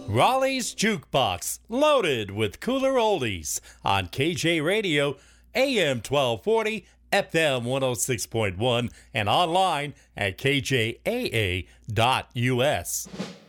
Raleigh's Jukebox, loaded with cooler oldies on KJ Radio, AM 1240, FM 106.1, and online at kjaa.us.